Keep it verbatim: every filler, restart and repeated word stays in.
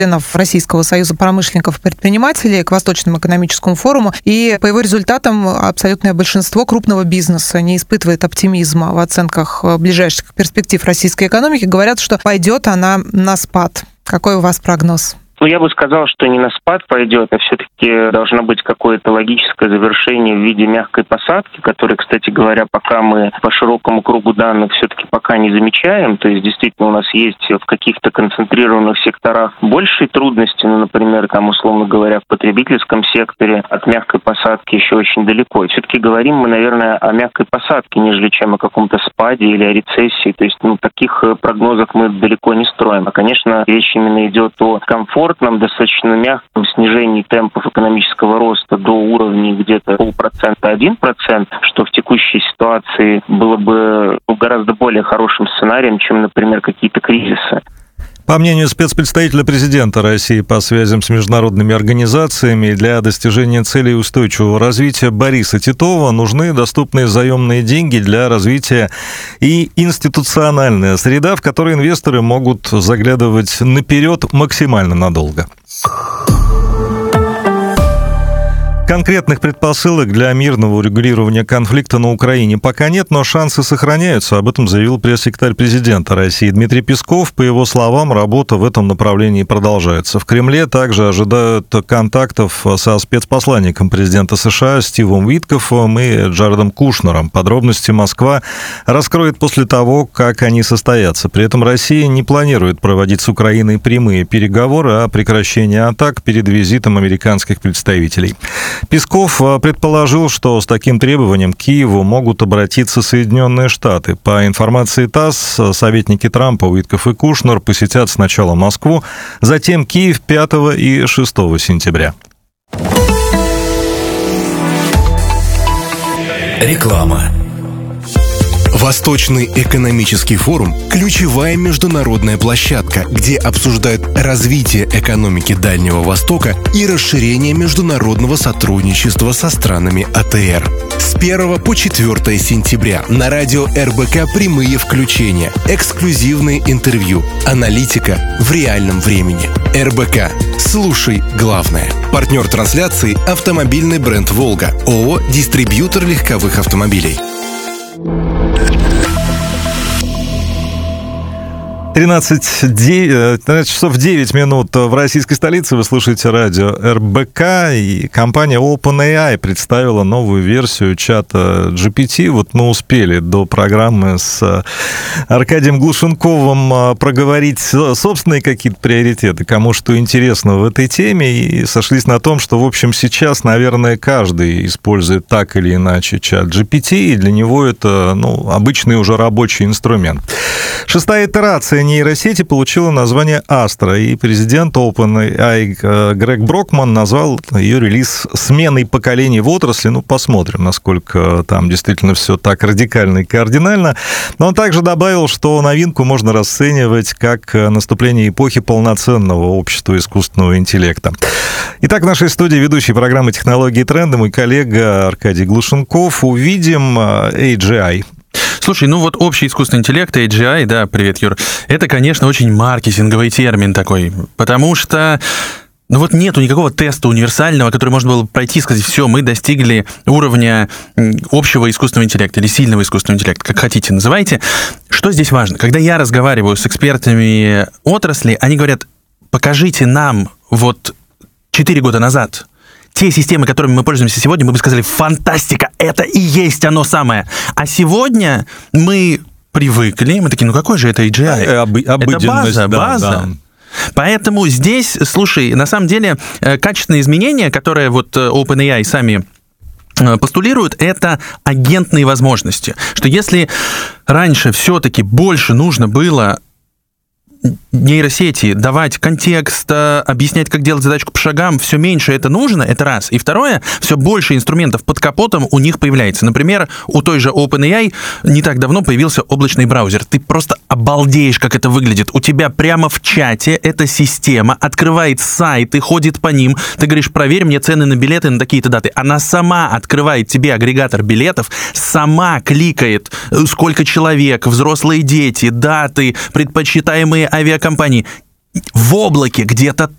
членов Российского союза промышленников и предпринимателей к Восточному экономическому форуму, и по его результатам абсолютное большинство крупного бизнеса не испытывает оптимизма в оценках ближайших перспектив российской экономики, говорят, что пойдет она на спад. Какой у вас прогноз? Ну, я бы сказал, что не на спад пойдет, а все-таки должно быть какое-то логическое завершение в виде мягкой посадки, которой, кстати говоря, пока мы по широкому кругу данных все-таки пока не замечаем. То есть, действительно, у нас есть в каких-то концентрированных секторах большие трудности, ну, например, там, условно говоря, в потребительском секторе от мягкой посадки еще очень далеко. И все-таки говорим мы, наверное, о мягкой посадке, нежели чем о каком-то спаде или о рецессии. То есть, ну, таких прогнозов мы далеко не строим. А, конечно, речь именно идет о комфорте, нам достаточно мягком снижении темпов экономического роста до уровня где-то полпроцента, один процент, что в текущей ситуации было бы ну, гораздо более хорошим сценарием, чем, например, какие-то кризисы. По мнению спецпредставителя президента России по связям с международными организациями, для достижения целей устойчивого развития Бориса Титова нужны доступные заемные деньги для развития и институциональная среда, в которой инвесторы могут заглядывать наперед максимально надолго. Конкретных предпосылок для мирного урегулирования конфликта на Украине пока нет, но шансы сохраняются. Об этом заявил пресс-секретарь президента России Дмитрий Песков. По его словам, работа в этом направлении продолжается. В Кремле также ожидают контактов со спецпосланником президента США Стивом Уиткоффом и Джаредом Кушнером. Подробности Москва раскроет после того, как они состоятся. При этом Россия не планирует проводить с Украиной прямые переговоры о прекращении атак перед визитом американских представителей. Песков предположил, что с таким требованием к Киеву могут обратиться Соединенные Штаты. По информации ТАСС, советники Трампа Уиткофф и Кушнер посетят сначала Москву, затем Киев пятого и шестого сентября. Реклама. Восточный экономический форум – ключевая международная площадка, где обсуждают развитие экономики Дальнего Востока и расширение международного сотрудничества со странами А Тэ Эр. С первого по четвёртое сентября на радио Эр Бэ Ка прямые включения, эксклюзивные интервью, аналитика в реальном времени. Эр Бэ Ка. Слушай главное. Партнер трансляции – автомобильный бренд «Волга», ООО «Дистрибьютор легковых автомобилей». тринадцать часов девять минут в российской столице. Вы слушаете радио Эр Бэ Ка, и компания OpenAI представила новую версию чата джи пи ти. Вот мы успели до программы с Аркадием Глушенковым проговорить собственные какие-то приоритеты, кому что интересно в этой теме, и сошлись на том, что, в общем, сейчас, наверное, каждый использует так или иначе чат джи пи ти, и для него это, ну, обычный уже рабочий инструмент. Шестая итерация нейросети получила название Astra, и президент OpenAI Грег Брокман назвал ее релиз сменой поколений в отрасли. Ну, посмотрим, насколько там действительно все так радикально и кардинально. Но он также добавил, что новинку можно расценивать как наступление эпохи полноценного общества искусственного интеллекта. Итак, в нашей студии ведущий программы «Технологии и тренды» мой коллега Аркадий Глушенков. Увидим эй джи ай. Слушай, ну вот общий искусственный интеллект, эй джи ай, да, привет, Юр, это, конечно, очень маркетинговый термин такой, потому что, ну вот нету никакого теста универсального, который можно было пройти и сказать, все, мы достигли уровня общего искусственного интеллекта или сильного искусственного интеллекта, как хотите называйте. Что здесь важно? Когда я разговариваю с экспертами отрасли, они говорят, покажите нам вот четыре года назад те системы, которыми мы пользуемся сегодня, мы бы сказали, фантастика, это и есть оно самое. А сегодня мы привыкли, мы такие, ну какой же это эй джи ай? Об, это база, да, база. Да. Поэтому здесь, слушай, на самом деле, качественные изменения, которые вот OpenAI сами постулируют, это агентные возможности. Что если раньше все-таки больше нужно было нейросети давать контекст, объяснять, как делать задачку по шагам, все меньше это нужно, это раз. И второе, все больше инструментов под капотом у них появляется. Например, у той же OpenAI не так давно появился облачный браузер. Ты просто обалдеешь, как это выглядит. У тебя прямо в чате эта система открывает сайты, ходит по ним. Ты говоришь, проверь мне цены на билеты на такие-то даты. Она сама открывает тебе агрегатор билетов, сама кликает, сколько человек, взрослые дети, даты, предпочитаемые авиакомпании. в облаке где-то